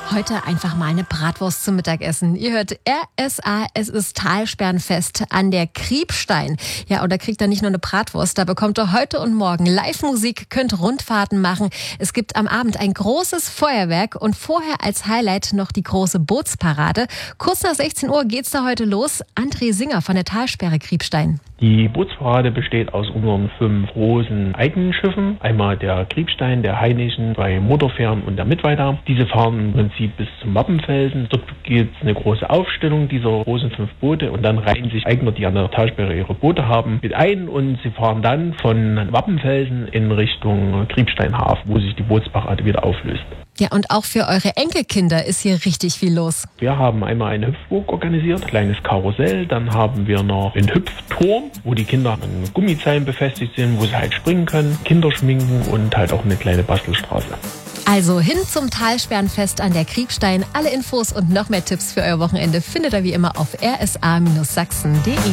Heute einfach mal eine Bratwurst zum Mittagessen. Ihr hört RSA, es ist Talsperrenfest an der Kriebstein. Ja, und da kriegt ihr nicht nur eine Bratwurst, da bekommt ihr heute und morgen Live-Musik, könnt Rundfahrten machen. Es gibt am Abend ein großes Feuerwerk und vorher als Highlight noch die große Bootsparade. Kurz nach 16 Uhr geht's da heute los. André Singer von der Talsperre Kriebstein. Die Bootsparade besteht aus unseren 5 großen eigenen Schiffen. Einmal der Kriebstein, der Hainischen, 2 Motorfähren und der Mittweiter. Diese fahren im Prinzip bis zum Wappenfelsen. Dort gibt es eine große Aufstellung dieser großen 5 Boote und dann reihen sich Eigner, die an der Talsperre ihre Boote haben, mit ein und sie fahren dann von Wappenfelsen in Richtung Kriebsteinhafen, wo sich die Bootsparade wieder auflöst. Ja, und auch für eure Enkelkinder ist hier richtig viel los. Wir haben einmal eine Hüpfburg organisiert, ein kleines Karussell. Dann haben wir noch einen Hüpfturm, wo die Kinder an Gummizeilen befestigt sind, wo sie halt springen können, Kinder schminken und halt auch eine kleine Bastelstraße. Also hin zum Talsperrenfest an der Kriebstein. Alle Infos und noch mehr Tipps für euer Wochenende findet ihr wie immer auf rsa-sachsen.de.